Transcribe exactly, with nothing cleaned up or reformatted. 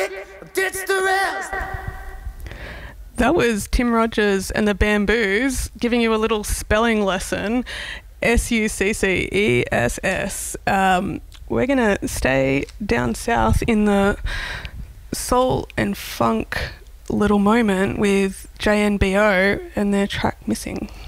it, ditch the rest. That was Tim Rogers and the Bamboos giving you a little spelling lesson. S U C C E S S. Um, we're going to stay down south in the soul and funk little moment with J N B O and their track Missing.